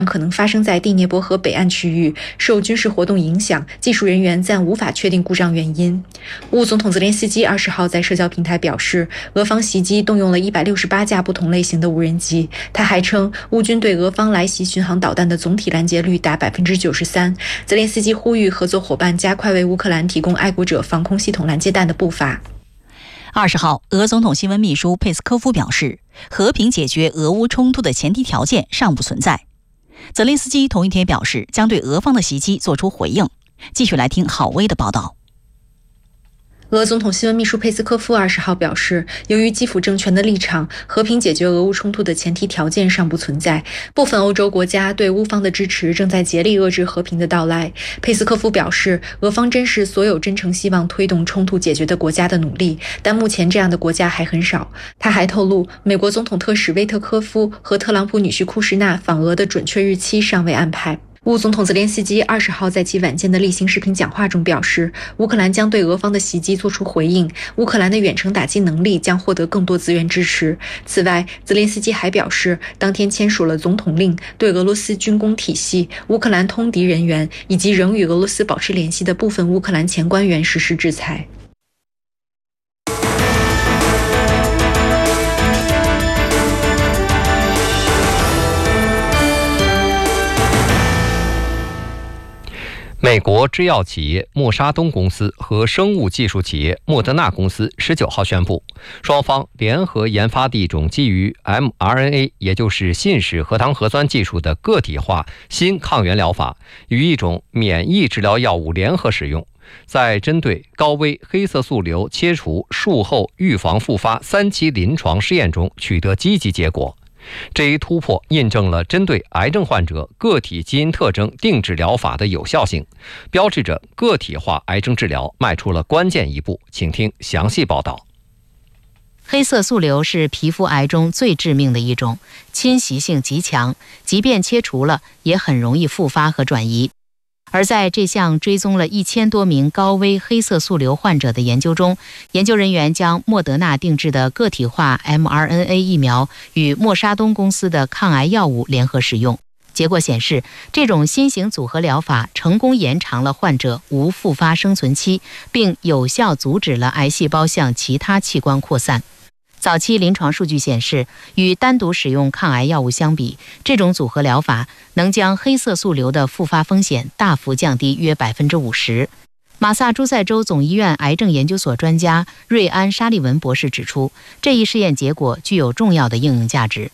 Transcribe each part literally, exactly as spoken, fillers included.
可能发生在第聂伯河北岸区域，受军事活动影响，技术人员暂无法确定故障原因。乌总统泽连斯基二十号在社交平台表示，俄方袭击动用了一百六十八架不同类型的无人机。他还称，乌军对俄方来袭巡航导弹的总体拦截率达百分之九十三。泽连斯基呼吁合作伙伴加快为乌克兰提供爱国者防空系统拦截弹的步伐。 二十号，俄总统新闻秘书佩斯科夫表示，和平解决俄乌冲突的前提条件尚不存在。泽连斯基同一天表示，将对俄方的袭击做出回应。继续来听郝威的报道。 俄总统新闻秘书佩斯科夫二十号表示，由于基辅政权的立场，和平解决俄乌冲突的前提条件尚不存在。部分欧洲国家对乌方的支持正在竭力遏制和平的到来。佩斯科夫表示，俄方珍视所有真诚希望推动冲突解决的国家的努力，但目前这样的国家还很少。他还透露，美国总统特使威特科夫和特朗普女婿库什纳访俄的准确日期尚未安排。乌总统泽连斯基二十号在其晚间的例行视频讲话中表示，乌克兰将对俄方的袭击做出回应，乌克兰的远程打击能力将获得更多资源支持。此外，泽连斯基还表示，当天签署了总统令，对俄罗斯军工体系、乌克兰通敌人员以及仍与俄罗斯保持联系的部分乌克兰前官员实施制裁。 美国制药企业默沙东公司和生物技术企业莫德纳公司十九号宣布，双方联合研发的一种基于 M R N A， 也就是信使核糖核酸技术的个体化新抗原疗法，与一种免疫治疗药物联合使用，在针对高危黑色素瘤切除术后预防复发三期临床试验中取得积极结果。这一突破印证了针对癌症患者个体基因特征定制疗法的有效性，标志着个体化癌症治疗迈出了关键一步。请听详细报道。 黑色素瘤是皮肤癌中最致命的一种，侵袭性极强，即便切除了，也很容易复发和转移。而在这项追踪了一千多名高危黑色素瘤患者的研究中，研究人员将莫德纳定制的个体化 M R N A 疫苗与默沙东公司的抗癌药物联合使用。结果显示，这种新型组合疗法成功延长了患者无复发生存期，并有效阻止了癌细胞向其他器官扩散。早期临床数据显示，与单独使用抗癌药物相比，这种组合疗法能将黑色素瘤的复发风险大幅降低约 百分之五十。 马萨诸塞州总医院癌症研究所专家瑞安·沙利文博士指出，这一试验结果具有重要的应用价值。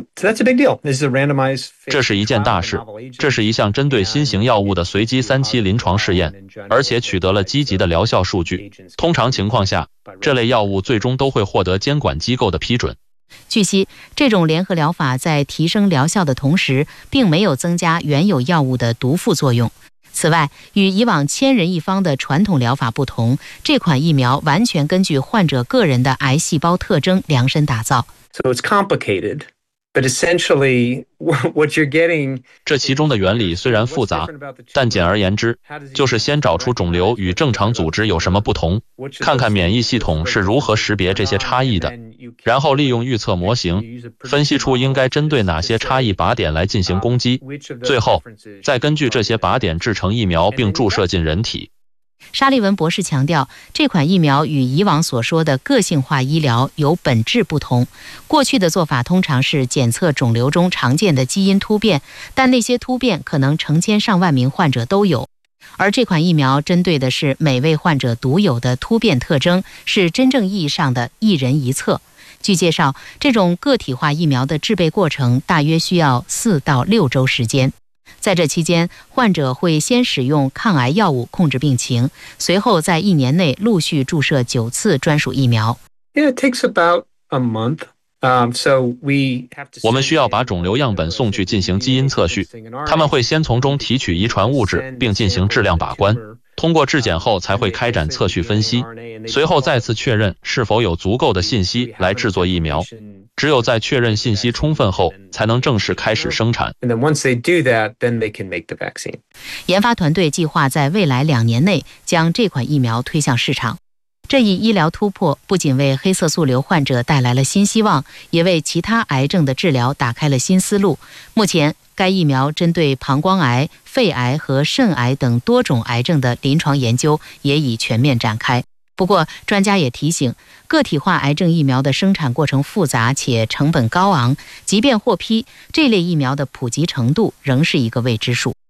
这是一件大事，这是一项针对新型药物的随机三期临床试验，而且取得了积极的疗效数据。通常情况下，这类药物最终都会获得监管机构的批准。 据悉，这种联合疗法在提升疗效的同时，并没有增加原有药物的毒副作用。此外，与以往千人一方的传统疗法不同，这款疫苗完全根据患者个人的癌细胞特征量身打造。 So it's complicated.But essentially, what you're getting... 这其中的原理虽然复杂，但简而言之，就是先找出肿瘤与正常组织有什么不同，看看免疫系统是如何识别这些差异的，然后利用预测模型，分析出应该针对哪些差异靶点来进行攻击，最后再根据这些靶点制成疫苗并注射进人体。 沙利文博士强调，这款疫苗与以往所说的个性化医疗有本质不同。过去的做法通常是检测肿瘤中常见的基因突变，但那些突变可能成千上万名患者都有。而这款疫苗针对的是每位患者独有的突变特征，是真正意义上的一人一策。据介绍，这种个体化疫苗的制备过程大约需要四到六周时间。在这期间，患者会先使用抗癌药物控制病情，随后在一年内陆续注射九次专属疫苗。 Yeah, it takes about a month. Um, so we have to... 我们需要把肿瘤样本送去进行基因测序，他们会先从中提取遗传物质，并进行质量把关。通过质检后才会开展测序分析，随后再次确认是否有足够的信息来制作疫苗。只有在确认信息充分后，才能正式开始生产。 研发团队计划在未来两年内将这款疫苗推向市场。这一医疗突破不仅为黑色素瘤患者带来了新希望，也为其他癌症的治疗打开了新思路。目前， 该疫苗针对膀胱癌、肺癌和肾癌等多种癌症的临床研究也已全面展开。不过，专家也提醒，个体化癌症疫苗的生产过程复杂且成本高昂，即便获批，这类疫苗的普及程度仍是一个未知数。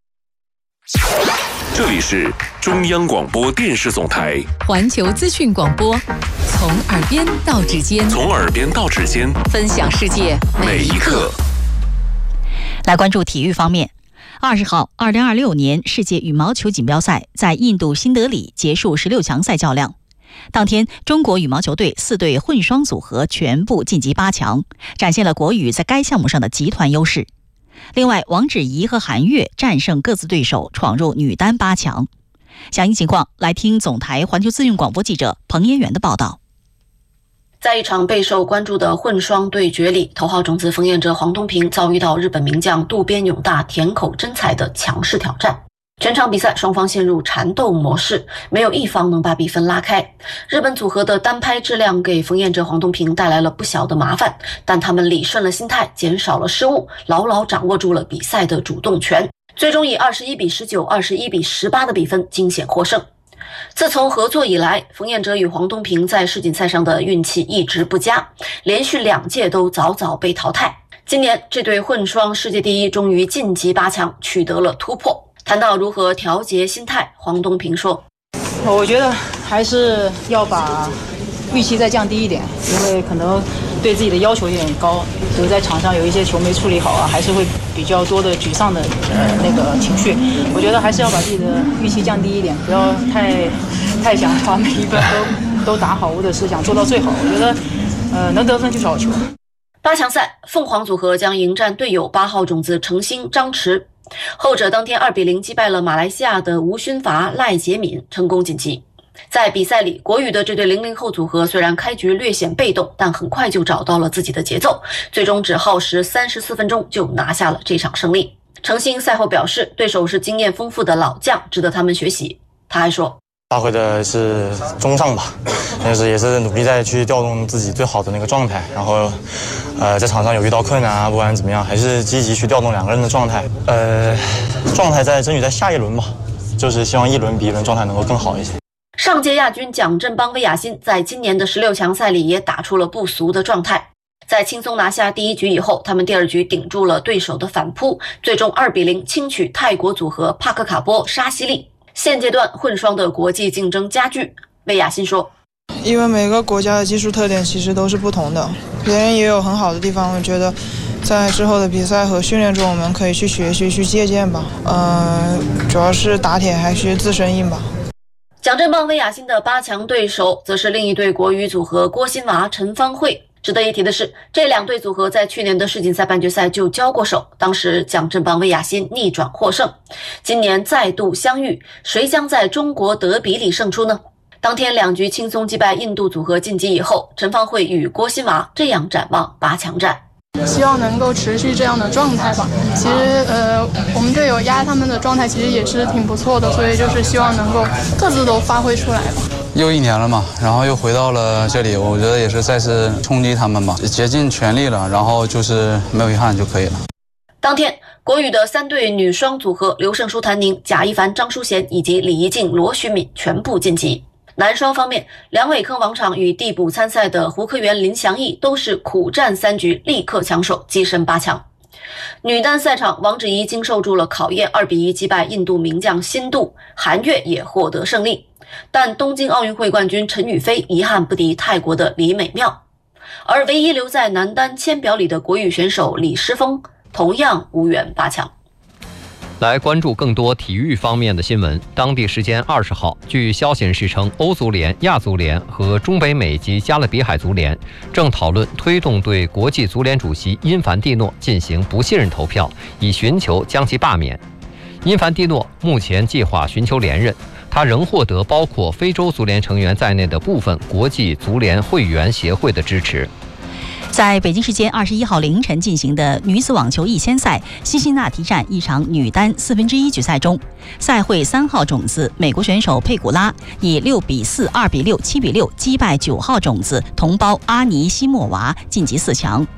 这里是中央广播电视总台环球资讯广播，从耳边到指尖， 从耳边到指尖， 分享世界每一刻。 来关注体育方面，二十号，二零二六年世界羽毛球锦标赛在印度新德里结束十六强赛较量。当天，中国羽毛球队四对混双组合全部晋级八强，展现了国羽在该项目上的集团优势。另外，王芷怡和韩悦战胜各自对手，闯入女单八强。详细情况，来听总台环球资讯广播记者彭延元的报道。 在一场备受关注的混双对决里，头号种子冯彦哲、黄东萍遭遇到日本名将渡边勇大、田口真彩的强势挑战。全场比赛双方陷入缠斗模式，没有一方能把比分拉开。日本组合的单拍质量给冯彦哲、黄东萍带来了不小的麻烦，但他们理顺了心态，减少了失误，牢牢掌握住了比赛的主动权，最终以二十一比十九、二十一比十八的比分惊险获胜。自从合作以来，冯彦哲与黄东萍在世锦赛上的运气一直不佳，连续两届都早早被淘汰。今年这对混双世界第一终于晋级八强，取得了突破。谈到如何调节心态，黄东萍说： 我觉得还是要把预期再降低一点，因为可能对自己的要求有点高，所以在场上有一些球没处理好啊，还是会比较多的沮丧的呃那个情绪。我觉得还是要把自己的预期降低一点，不要太太想把每一分都都打好，或者是想做到最好。我觉得呃能得分就是好球。 八强赛，凤凰组合将迎战队友八号种子程鑫、张弛。后者当天二比零击败了马来西亚的吴勋伐、赖洁敏，成功晋级。在比赛里，国羽的这对零零后组合虽然开局略显被动，但很快就找到了自己的节奏，最终只耗时三十四分钟就拿下了这场胜利。程鑫赛后表示，对手是经验丰富的老将，值得他们学习。他还说， 发挥的是中上吧，但是也是努力在去调动自己最好的那个状态，然后呃在场上有遇到困难啊，不管怎么样还是积极去调动两个人的状态，呃状态在争取在下一轮吧，就是希望一轮比一轮状态能够更好一些。 上届亚军蒋振邦、魏雅欣在今年的十六强赛里也打出了不俗的状态，在轻松拿下第一局以后，他们第二局顶住了对手的反扑，最终二比零轻取泰国组合帕克卡波、沙西利。现阶段混双的国际竞争加剧，魏雅欣说， 因为每个国家的技术特点其实都是不同的，别人也有很好的地方，我觉得在之后的比赛和训练中我们可以去学习去借鉴吧，呃，主要是打铁还需自身硬吧。 蒋振邦、魏雅欣的八强对手则是另一对国羽组合郭欣娃、陈芳慧。值得一提的是，这两对组合在去年的世锦赛半决赛就交过手，当时蒋振邦、魏雅欣逆转获胜。今年再度相遇，谁将在中国德比里胜出呢？当天两局轻松击败印度组合晋级以后，陈芳慧与郭欣娃这样展望八强战。 希望能够持续这样的状态吧。其实呃，我们队友压他们的状态其实也是挺不错的，所以就是希望能够各自都发挥出来吧。 又一年了嘛，然后又回到了这里，我觉得也是再次冲击他们吧，竭尽全力了，然后就是没有遗憾就可以了。 当天，国羽的三对女双组合刘胜书、谭宁、贾一凡、张淑娴以及李怡静、罗徐敏全部晋级。男双方面，梁伟铿、王昶与递补参赛的胡科元、林祥义都是苦战三局，立刻抢手跻身八强。女单赛场，王芷怡经受住了考验，二比一击败印度名将辛杜，韩悦也获得胜利。但东京奥运会冠军陈雨菲遗憾不敌泰国的李美妙，而唯一留在男单签表里的国羽选手李诗沣同样无缘八强。 来关注更多体育方面的新闻。当地时间二十号，据消息人士称，欧足联、亚足联和中北美及加勒比海足联正讨论推动对国际足联主席因凡蒂诺进行不信任投票，以寻求将其罢免。因凡蒂诺目前计划寻求连任，他仍获得包括非洲足联成员在内的部分国际足联会员协会的支持。 在北京时间二十一号凌晨进行的女子网球一千赛辛辛那提站一场女单四分之一决赛中，赛会三号种子美国选手佩古拉以六比四、二比六、七比六击败九号种子同胞阿尼西莫娃晋级四强。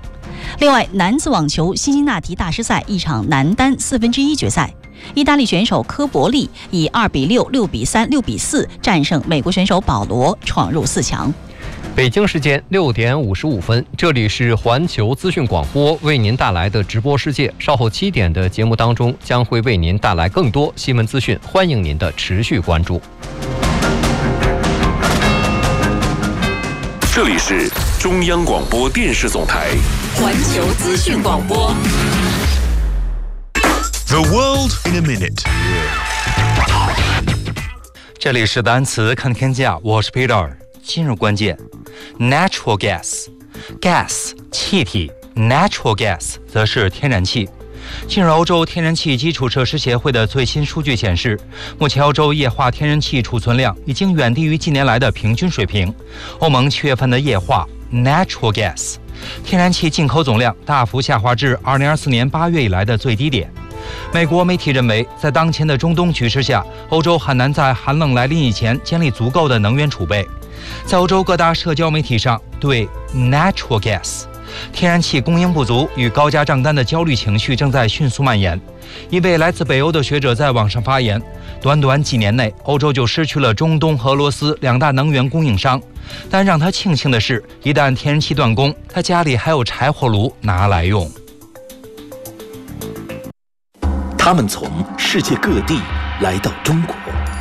另外，男子网球辛辛那提大师赛一场男单四分之一决赛，意大利选手科伯利以二比六、六比三、六比四战胜美国选手保罗，闯入四强。 北京时间六点五十五分，这里是环球资讯广播为您带来的直播世界。稍后七点的节目当中，将会为您带来更多新闻资讯，欢迎您的持续关注。 这里是中央广播电视总台环球资讯广播。 The world in a minute。 这里是单词看天下，我是 Peter。今日关键 ：natural gas， gas 气体 ，natural gas 则是天然气。近日，欧洲天然气基础设施协会的最新数据显示，目前欧洲液化天然气储存量已经远低于近年来的平均水平。欧盟七月份的液化 natural gas 天然气进口总量大幅下滑至二零二四年八月以来的最低点。美国媒体认为，在当前的中东局势下，欧洲很难在寒冷来临以前建立足够的能源储备。在欧洲各大社交媒体上，对 natural gas 天然气供应不足与高价账单的焦虑情绪正在迅速蔓延。一位来自北欧的学者在网上发言，短短几年内，欧洲就失去了中东和俄罗斯两大能源供应商。但让他庆幸的是，一旦天然气断供，他家里还有柴火炉拿来用。 他们从世界各地来到中国。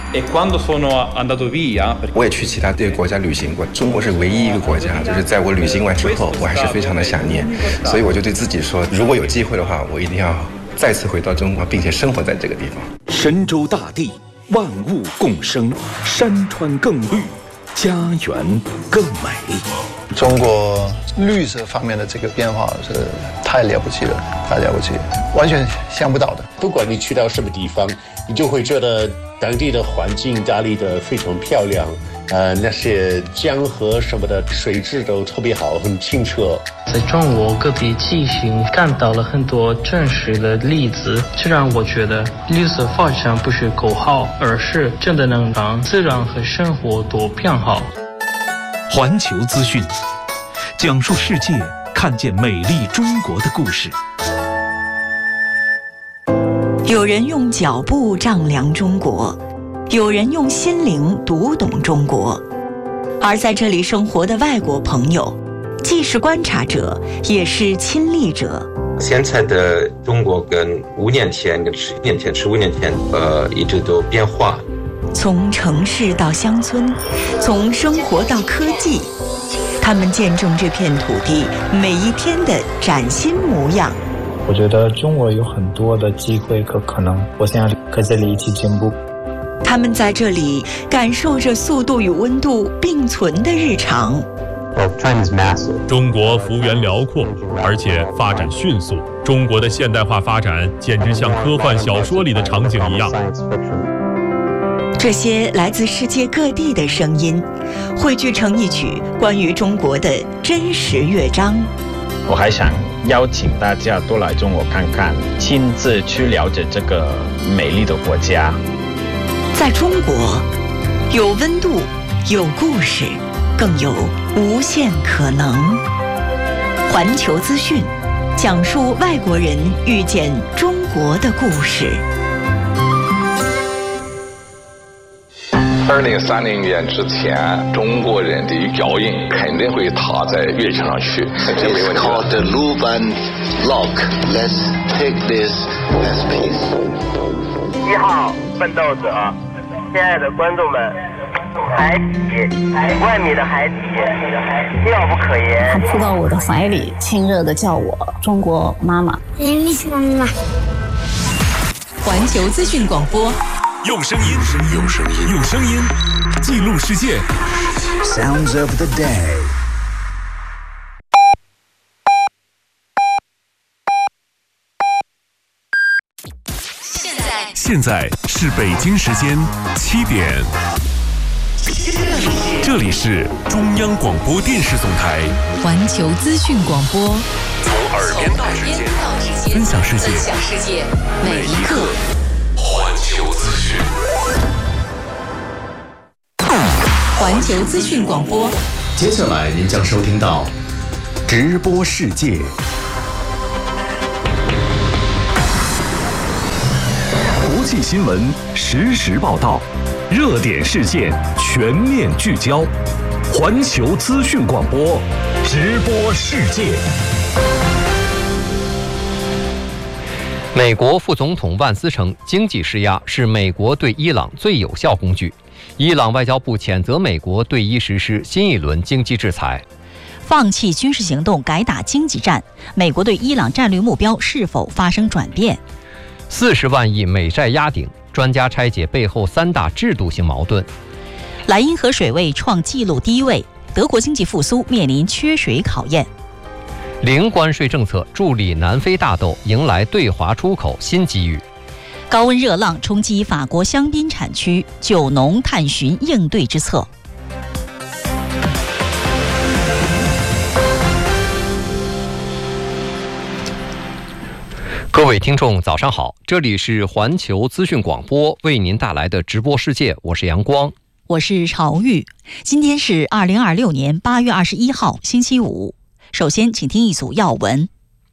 我也去其他这个国家旅行过，中国是唯一一个国家，就是在我旅行完之后，我还是非常的想念，所以我就对自己说，如果有机会的话，我一定要再次回到中国，并且生活在这个地方。 神州大地，万物共生，山川更绿，家园更美。 中国绿色方面的这个变化是太了不起了，太了不起了，完全想不到的。 不管你去到什么地方，你就会觉得当地的环境打理得非常漂亮，呃，那些江河什么的水质都特别好，很清澈。 在中国各地进行看到了很多真实的例子，这让我觉得绿色发展不是口号，而是真的能让自然和生活都变好。 环球资讯，讲述世界，看见美丽中国的故事。 有人用脚步丈量中国，有人用心灵读懂中国。而在这里生活的外国朋友，既是观察者，也是亲历者。 现在的中国跟五年前、跟十年前、十五年前，呃，一直都变化。 从城市到乡村，从生活到科技，他们见证这片土地每一天的崭新模样。 我觉得中国有很多的机会和可能，我想跟这里一起进步。 他们在这里感受着速度与温度并存的日常。 中国幅员辽阔，而且发展迅速。中国的现代化发展简直像科幻小说里的场景一样。 这些来自世界各地的声音，汇聚成一曲关于中国的真实乐章。 我还想邀请大家多来中国看看，亲自去了解这个美丽的国家。 在中国，有温度，有故事，更有无限可能。环球资讯，讲述外国人遇见中国的故事。 二零三零年之前，中国人的脚印肯定会踏在月球上去，这没问题。It's called the Luban Lock. Let's take this as peace. 一号奋斗者，亲爱的观众们，海底，外面的海底，妙不可言。 他扑到我的怀里，亲热地叫我中国妈妈。妈妈。 环球资讯广播。 用声音，用声音，用声音记录世界。 Sounds of the day。 现在，现在是北京时间七点。这里是中央广播电视总台环球资讯广播。 从耳边到指尖，分享世界， 分享世界，每一刻。 环球资讯， 环球资讯广播。 接下来您将收听到直播世界， 际新闻实时报道，热点事件全面聚焦。环球资讯广播，直播世界。 美国副总统万斯称，经济施压是美国对伊朗最有效工具。伊朗外交部谴责美国对伊实施新一轮经济制裁。 放弃军事行动，改打经济战，美国对伊朗战略目标是否发生转变？ 四十万亿美债压顶，专家拆解背后三大制度性矛盾。 莱茵河水位创纪录低位，德国经济复苏面临缺水考验。 零关税政策助力南非大豆迎来对华出口新机遇。 高温热浪冲击法国香槟产区，酒农探寻应对之策。 各位听众早上好，这里是环球资讯广播为您带来的直播世界，我是阳光， 我是朝玉。今天是二零二六年八月二十一号星期五。首先请听一组要闻。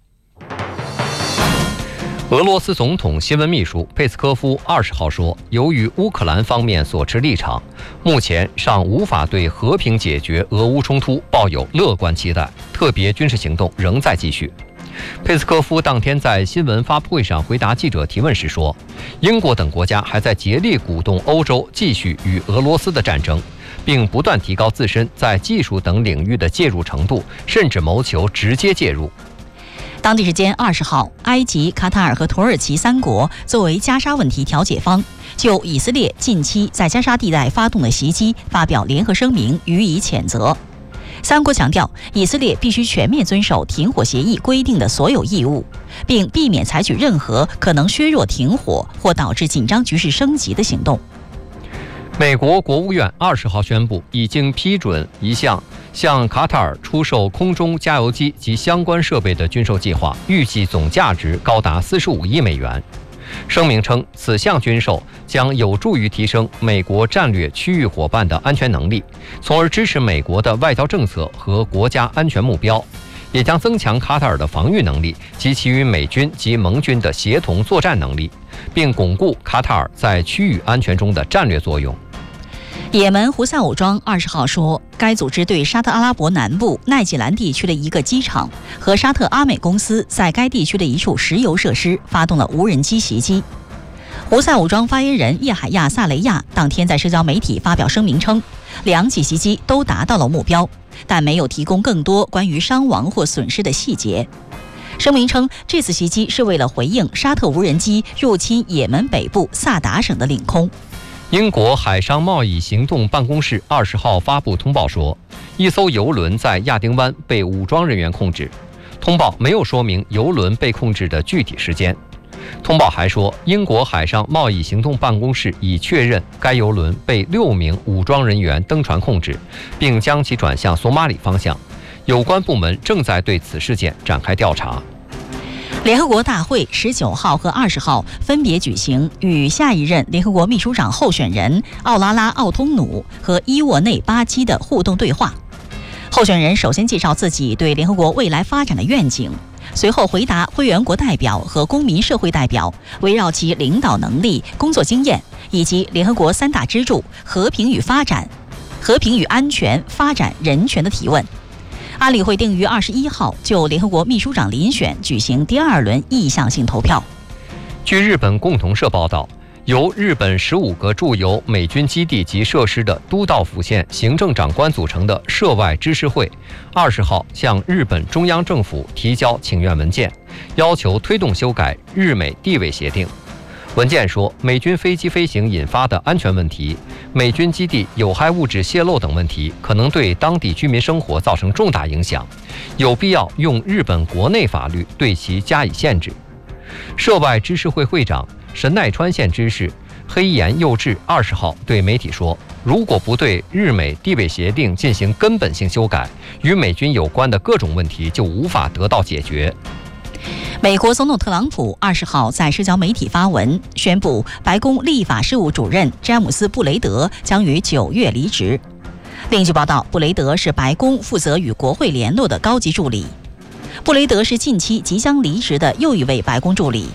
俄罗斯总统新闻秘书佩斯科夫二十号说，由于乌克兰方面所持立场，目前尚无法对和平解决俄乌冲突抱有乐观期待，特别军事行动仍在继续。佩斯科夫当天在新闻发布会上回答记者提问时说，英国等国家还在竭力鼓动欧洲继续与俄罗斯的战争，并不断提高自身在技术等领域的介入程度，甚至谋求直接介入。 当地时间二十号，埃及、卡塔尔和土耳其三国作为加沙问题调解方，就以色列近期在加沙地带发动的袭击发表联合声明，予以谴责。三国强调，以色列必须全面遵守停火协议规定的所有义务，并避免采取任何可能削弱停火或导致紧张局势升级的行动。 美国国务院二十号宣布，已经批准一项向卡塔尔出售空中加油机及相关设备的军售计划，预计总价值高达四十五亿美元。声明称，此项军售将有助于提升美国战略区域伙伴的安全能力，从而支持美国的外交政策和国家安全目标，也将增强卡塔尔的防御能力及其与美军及盟军的协同作战能力，并巩固卡塔尔在区域安全中的战略作用。 也门胡塞武装二十号说，该组织对沙特阿拉伯南部奈吉兰地区的一个机场和沙特阿美公司在该地区的一处石油设施发动了无人机袭击。胡塞武装发言人叶海亚·萨雷亚当天在社交媒体发表声明称，两起袭击都达到了目标，但没有提供更多关于伤亡或损失的细节。声明称，这次袭击是为了回应沙特无人机入侵也门北部萨达省的领空。 英国海上贸易行动办公室二十号发布通报说，一艘油轮在亚丁湾被武装人员控制。通报没有说明油轮被控制的具体时间。通报还说，英国海上贸易行动办公室已确认该油轮被六名武装人员登船控制，并将其转向索马里方向。有关部门正在对此事件展开调查。 联合国大会十九号和二十号分别举行与下一任联合国秘书长候选人奥拉拉·奥通努和伊沃内·巴基的互动对话。候选人首先介绍自己对联合国未来发展的愿景，随后回答会员国代表和公民社会代表围绕其领导能力、工作经验以及联合国三大支柱和平与发展、和平与安全、发展、人权的提问。安理会定于二十一号就联合国秘书长遴选举行第二轮意向性投票。 据日本共同社报道，由日本十五个驻有美军基地及设施的都道府县行政长官组成的涉外知识会，二十号向日本中央政府提交请愿文件，要求推动修改日美地位协定。文件说，美军飞机飞行引发的安全问题、美军基地有害物质泄漏等问题，可能对当地居民生活造成重大影响，有必要用日本国内法律对其加以限制。涉外知识会会长神奈川县知事黑岩佑治二十号对媒体说，如果不对日美地位协定进行根本性修改，与美军有关的各种问题就无法得到解决。 美国总统特朗普二十号在社交媒体发文，宣布白宫立法事务主任詹姆斯·布雷德将于九月离职。另据报道，布雷德是白宫负责与国会联络的高级助理。布雷德是近期即将离职的又一位白宫助理。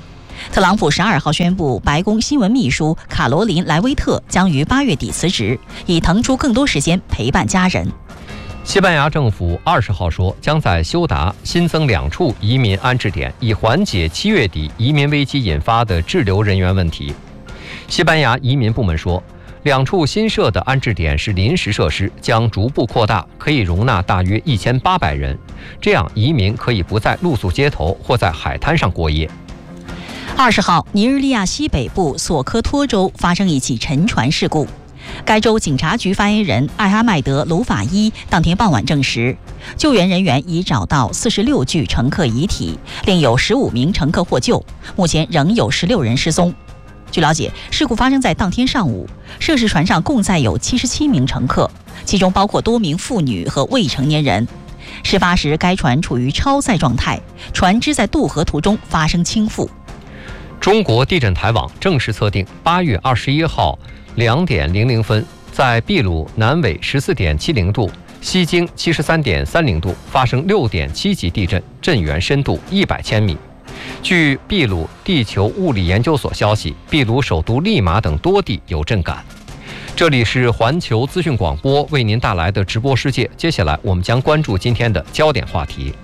特朗普十二号宣布，白宫新闻秘书卡罗琳·莱维特将于八月底辞职，以腾出更多时间陪伴家人。 西班牙政府二十号说，将在休达新增两处移民安置点，以缓解七月底移民危机引发的滞留人员问题。西班牙移民部门说，两处新设的安置点是临时设施，将逐步扩大，可以容纳大约一千八百人。这样，移民可以不再露宿街头或在海滩上过夜。 二十号，尼日利亚西北部索科托州发生一起沉船事故。该州警察局发言人艾哈迈德·鲁法伊当天傍晚证实，救援人员已找到四十六具乘客遗体，另有十五名乘客获救，目前仍有十六人失踪。据了解，事故发生在当天上午，涉事船上共载有七十七名乘客，其中包括多名妇女和未成年人。事发时，该船处于超载状态，船只在渡河途中发生倾覆。 中国地震台网正式测定，八月二十一号两点零零分，在秘鲁南纬十四点七零度、西经七十三点三零度发生六点七级地震，震源深度一百千米。据秘鲁地球物理研究所消息，秘鲁首都利马等多地有震感。这里是环球资讯广播为您带来的直播世界，接下来我们将关注今天的焦点话题。